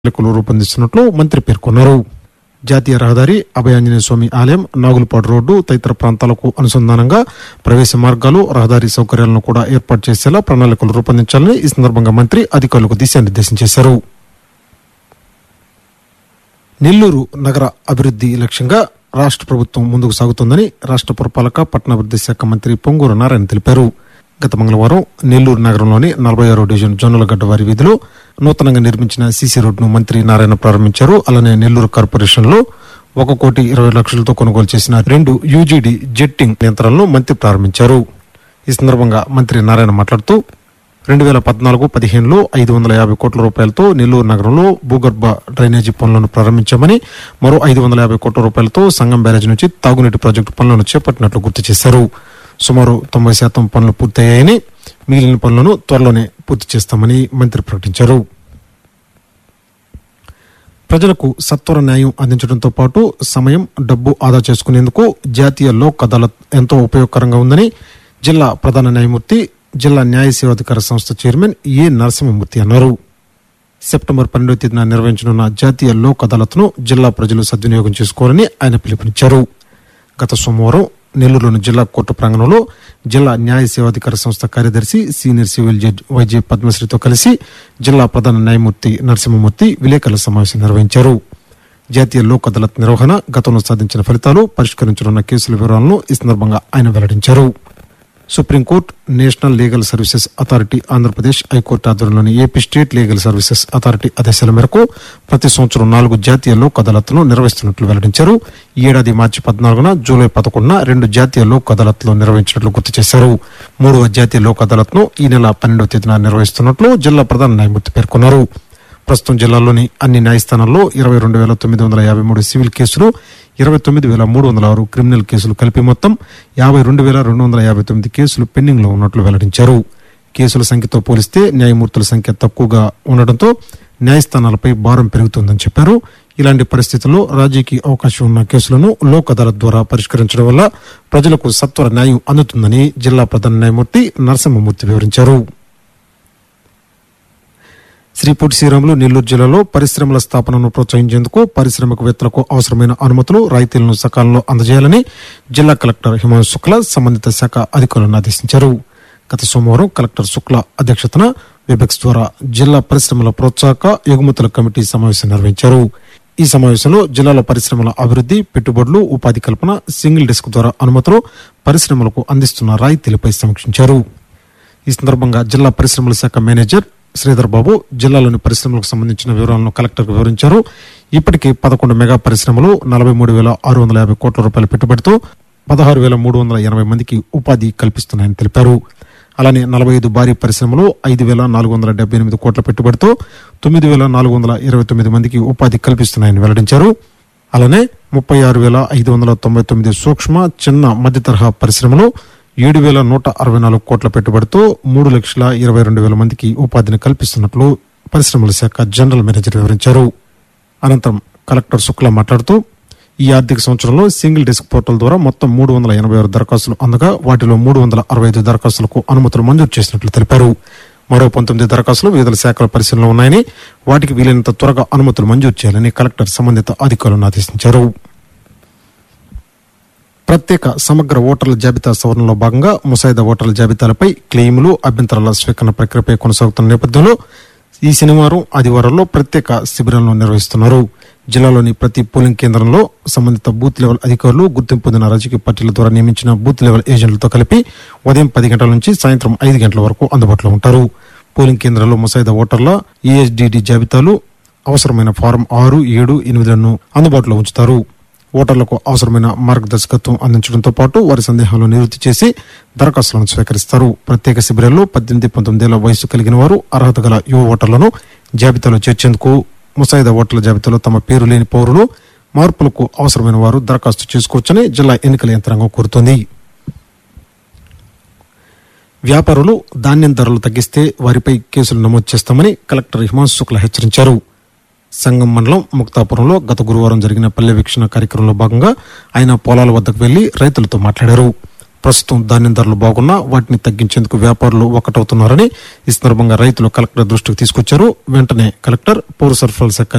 రూపొందిస్తున్నట్లు మంత్రి పేర్కొన్నారు. జాతీయ రహదారి, అభయాంజనేయ స్వామి ఆలయం, నాగులపాడు రోడ్డు తదితర ప్రాంతాలకు అనుసంధానంగా ప్రవేశ మార్గాలు, రహదారి సౌకర్యాలను కూడా ఏర్పాటు చేసేలా ప్రణాళికలు రూపొందించాలని ఈ సందర్భంగా మంత్రి అధికారులకు దిశానిర్దేశం చేశారు. నెల్లూరు నగర అభివృద్ధి లక్ష్యంగా రాష్ట్ర ప్రభుత్వం ముందుకు సాగుతోందని రాష్ట్ర పురపాలక పట్టణాభివృద్ధి శాఖ మంత్రి పొంగూరు నారాయణ తెలిపారు. గత మంగళవారం నెల్లూరు నగరంలోని 46వ డివిజన్ జొన్నలగడ్డ వారి వీధిలో నూతనంగా నిర్మించిన సీసీ రోడ్డును మంత్రి నారాయణ ప్రారంభించారు. అలానే నెల్లూరు కార్పొరేషన్ లో 1,20,00,000తో కొనుగోలు చేసిన 2 యూజీడీ జెట్టింగ్ యంత్రాలను మంత్రి ప్రారంభించారు. ఈ సందర్భంగా మంత్రి నారాయణ మాట్లాడుతూ 2014-15లో 550 కోట్ల రూపాయలతో నెల్లూరు నగరంలో భూగర్భ డ్రైనేజీ పనులను ప్రారంభించామని, మరో 550 కోట్ల రూపాయలతో సంగం బ్యారేజ్ నుంచి తాగునీటి ప్రాజెక్టు పనులను చేపట్టినట్లు గుర్తు చేశారు. సుమారు 90% పనులు పూర్తయ్యాయని, మిగిలిన పనులను త్వరలోనే పూర్తి చేస్తామని మంత్రి ప్రకటించారు. ప్రజలకు సత్వర న్యాయం అందించడంతో పాటు సమయం, డబ్బు ఆదా చేసుకునేందుకు జాతీయ లోక్ అదాలత్ ఎంతో ఉపయోగకరంగా ఉందని జిల్లా ప్రధాన న్యాయమూర్తి, జిల్లా న్యాయ సేవాధికార సంస్థ చైర్మన్ ఏ నరసింహమూర్తి అన్నారు. సెప్టెంబర్ 12వ తేదీన నిర్వహించనున్న జాతీయ లోక్ అదాలత్ను జిల్లా ప్రజలు సద్వినియోగం చేసుకోవాలని ఆయన పిలుపునిచ్చారు. గత సోమవారం నెల్లూరులోని జిల్లా కోర్టు ప్రాంగణంలో జిల్లా న్యాయ సేవాధికార సంస్థ కార్యదర్శి, సీనియర్ సివిల్ జడ్జి వైజే పద్మశ్రీతో కలిసి జిల్లా ప్రధాన న్యాయమూర్తి నరసింహమూర్తి విలేకరుల సమావేశం నిర్వహించారు. జాతీయ లోక్ అదాలత్ నిర్వహణ, గతంలో సాధించిన ఫలితాలు, పరిష్కరించనున్న కేసుల వివరాలను ఈ సందర్భంగా ఆయన వెల్లడించారు. Supreme court, national legal services authority, Andhra Pradesh high court ఆధ్వర్యంలోని AP state legal services authority ఆదేశాల మేరకు ప్రతి సంవత్సరం 4 జాతీయ లోక్ అదాలత్లను నిర్వహిస్తున్నట్లు వెల్లడించారు. ఈ ఏడాది మార్చి 14న, జూలై 11న 2 జాతీయ లోక్ అదాలత్లు నిర్వహించినట్లు గుర్తు చేశారు. 3వ జాతీయ లోక్ అదాలత్ను ఈ నెల 12వ తేదీన నిర్వహిస్తున్నట్లు జిల్లా ప్రధాన న్యాయమూర్తి పేర్కొన్నారు. ప్రస్తుతం జిల్లాలోని అన్ని న్యాయస్థానాల్లో 22,953 సివిల్ కేసులు, 29,306 క్రిమినల్ కేసులు కలిపి మొత్తం 52,259 కేసులు పెండింగ్ లో ఉన్నట్లు వెల్లడించారు. కేసుల సంఖ్యతో పోలిస్తే న్యాయమూర్తుల సంఖ్య తక్కువగా ఉండడంతో న్యాయస్థానాలపై భారం పెరుగుతుందని చెప్పారు. ఇలాంటి పరిస్థితుల్లో రాజీకి అవకాశం ఉన్న కేసులను లోక్ అదాలత్ ద్వారా పరిష్కరించడం వల్ల ప్రజలకు సత్వర న్యాయం అందుతుందని జిల్లా ప్రధాన న్యాయమూర్తి నరసింహమూర్తి వివరించారు. శ్రీ పొట్టి శ్రీరాములు నెల్లూరు జిల్లాలో పరిశ్రమల స్థాపనను ప్రోత్సహించేందుకు పారిశ్రామికవేత్తలకు అవసరమైన అనుమతులు, రాయితీలను సకాలంలో అందజేయాలని జిల్లా కలెక్టర్ హిమాంశు శుక్లా సంబంధిత శాఖ అధికారులను ఆదేశించారు. గత సోమవారం కలెక్టర్ శుక్లా అధ్యక్షతన వెబెక్స్ ద్వారా జిల్లా పరిశ్రమల ప్రోత్సాహక ఎగుమతుల కమిటీ సమావేశం నిర్వహించారు. ఈ సమావేశంలో జిల్లాల పరిశ్రమల అభివృద్ధి, పెట్టుబడులు, ఉపాధి కల్పన, సింగిల్ డెస్క్ ద్వారా అనుమతులు, పరిశ్రమలకు అందిస్తున్న రాయితీలపై సమీక్షించారు. ఈ సందర్భంగా జిల్లా పరిశ్రమల శాఖ మేనేజర్ శ్రీధర్ బాబు జిల్లాలోని పరిశ్రమలకు సంబంధించిన వివరాలను కలెక్టర్కు వివరించారు. ఇప్పటికే 11 మెగా పరిశ్రమలు, 43,650 కోట్ల రూపాయల పెట్టుబడితో 16,380 మందికి ఉపాధి కల్పిస్తున్నాయని తెలిపారు. అలానే 45 భారీ పరిశ్రమలు, 5,478 కోట్ల పెట్టుబడితో 9,429 మందికి ఉపాధి కల్పిస్తున్నాయని వెల్లడించారు. అలానే 36,599 సూక్ష్మ, చిన్న, మధ్య తరహా పరిశ్రమలు, 7,164 కోట్ల పెట్టుబడితో 3,22,000 మందికి ఉపాధిని కల్పిస్తున్నట్లు పరిశ్రమల శాఖ జనరల్ మేనేజర్ వివరించారు. అనంతరం కలెక్టర్ శుక్లా మాట్లాడుతూ ఈ ఆర్థిక సంవత్సరంలో సింగిల్ డెస్క్ పోర్టల్ ద్వారా మొత్తం 386 దరఖాస్తులు అందగా వాటిలో 365 దరఖాస్తులకు అనుమతులు మంజూరు చేసినట్లు తెలిపారు. మరో 19 దరఖాస్తులు వివిధ శాఖల పరిశీలనలో ఉన్నాయని, వాటికి వీలైనంత త్వరగా అనుమతులు మంజూరు చేయాలని కలెక్టర్ సంబంధిత అధికారులను ఆదేశించారు. ప్రత్యేక సమగ్ర ఓటర్ల జాబితా సవరణలో భాగంగా ముసాయిదా ఓటర్ల జాబితాలపై క్లెయిములు, అభ్యంతరాల స్వీకరణ ప్రక్రియపై కొనసాగుతున్న నేపథ్యంలో ఈ శనివారం, ఆదివారంలో ప్రత్యేక శిబిరాలను నిర్వహిస్తున్నారు. జిల్లాలోని ప్రతి పోలింగ్ కేంద్రంలో సంబంధిత బూత్ లెవెల్ అధికారులు, గుర్తింపు పొందిన రాజకీయ పార్టీల ద్వారా నియమించిన బూత్ లెవెల్ ఏజెంట్లతో కలిపి ఉదయం 10 గంటల నుంచి సాయంత్రం 5 గంటల వరకు అందుబాటులో ఉంటారు. పోలింగ్ కేంద్రాల్లో ముసాయిదా ఓటర్ల ESDD జాబితాలు, అవసరమైన ఫారం 6, 7, 8లను అందుబాటులో ఉంచుతారు. ఓటర్లకు అవసరమైన మార్గదర్శకత్వం అందించడంతో పాటు వారి సందేహాలను నివృత్తి చేసి దరఖాస్తులను స్వీకరిస్తారు. ప్రత్యేక శిబిరాల్లో 18-19 ఏళ్ల వయసు కలిగిన వారు, అర్హత గల యువ ఓటర్లను జాబితాలో చేర్చేందుకు ముసాయిదా ఓటర్ల జాబితాలో తమ పేరు లేని పౌరులు, మార్పులకు అవసరమైన వారు దరఖాస్తు చేసుకోవచ్చని జిల్లా ఎన్నికల యంత్రాంగం కోరుతోంది. వ్యాపారులు ధాన్యం ధరలు తగ్గిస్తే వారిపై కేసులు నమోదు చేస్తామని కలెక్టర్ హిమాంశు శుక్లా హెచ్చరించారు. సంగం మండలం ముక్తాపురంలో గత గురువారం జరిగిన పల్లె వీక్షణ కార్యక్రమంలో భాగంగా ఆయన పొలాల వద్దకు వెళ్లి రైతులతో మాట్లాడారు. ప్రస్తుతం ధాన్యం ధరలు బాగున్నా వాటిని తగ్గించేందుకు వ్యాపారులు ఒకటవుతున్నారని ఈ సందర్భంగా రైతులు కలెక్టర్ దృష్టికి తీసుకొచ్చారు. వెంటనే కలెక్టర్ పౌర సరఫరాల శాఖ